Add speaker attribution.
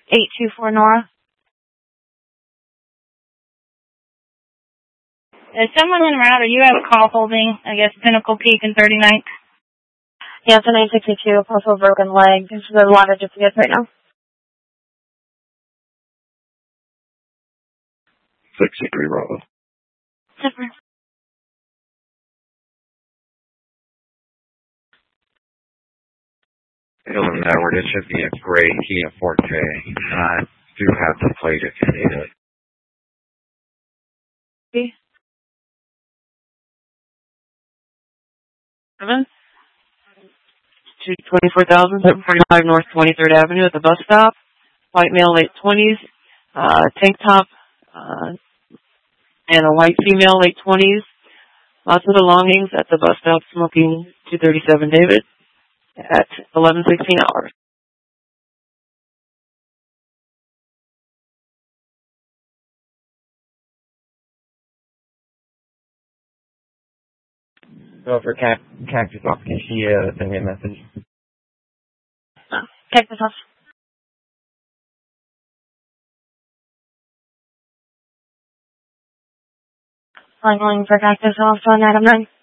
Speaker 1: 824 Nora. Is someone en route, or you have a call holding, I guess, Pinnacle Peak and 39th?
Speaker 2: Yeah, it's a 962, also a broken leg. There's a lot of duplicates right now.
Speaker 3: 63 Bravo.
Speaker 1: Super.
Speaker 3: Hilton Edward, it should be a gray Kia Forte. I do have the plate if you need it.
Speaker 1: Okay. 7?
Speaker 4: To 24,745 North 23rd Avenue at the bus stop. White male, late 20s. Tank top, and a white female, late 20s. Lots of belongings at the bus stop, smoking 237 David at 11:16 hours.
Speaker 3: Go for Cactus Off. Can she send me a message?
Speaker 1: Cactus Off. I'm calling for Cactus Off on Adam 9.